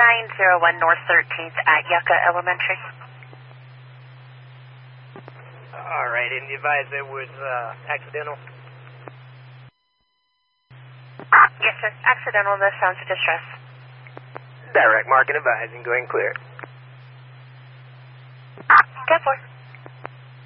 901 North 13th at Yucca Elementary. All right, and you advise it was accidental? Yes, sir. Accidental, no sounds of distress. Direct mark and advising. Go ahead and clear it. 10-4.